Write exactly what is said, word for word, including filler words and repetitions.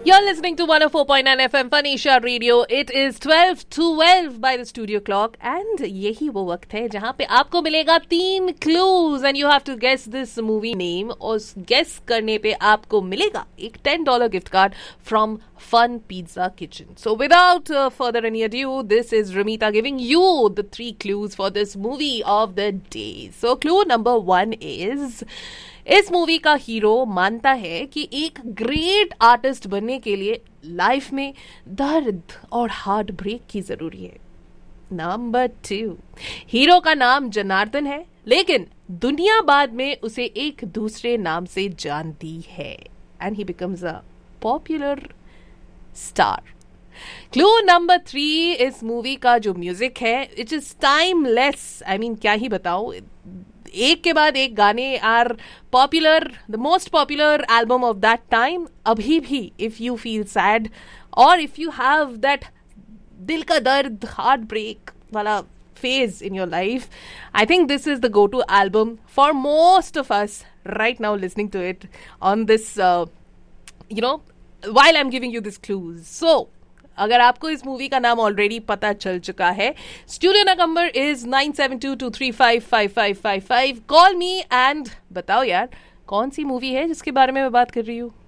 You're listening to one oh four point nine F M Fanisha Radio. It is twelve twelve by the studio clock and यही वो वक्त है जहाँ पे आपको मिलेगा तीन clues and you have to guess this movie name और guess करने पे आपको मिलेगा एक ten dollar gift card from Fun Pizza Kitchen. So without uh, further any ado, this is Ramita giving you the three clues for this movie of the day. So clue number one is इस movie का hero मानता है कि एक great artist बनने के लिए life में दर्द और हार्ट ब्रेक की जरूरी है. नंबर टू, हीरो का नाम जनार्दन है लेकिन दुनिया बाद में उसे एक दूसरे नाम से जानती है and he becomes a popular star. Clue number three, इस मूवी का जो म्यूजिक है it is timeless. I mean क्या ही बताऊं, एक के बाद एक गाने are popular, the most popular album of that time. अभी भी इफ यू फील सैड और इफ यू हैव दैट दिल का दर्द हार्ट ब्रेक वाला phase in your life, I think this is the go to album for most of us right now listening to it on this you know while I'm giving you this clues. So अगर आपको इस movie का नाम already पता चल चुका है, studio number is nine seven to to three five five five five five. Call me and बताओ यार कौन सी मूवी है जिसके बारे में मैं बात कर रही हूँ.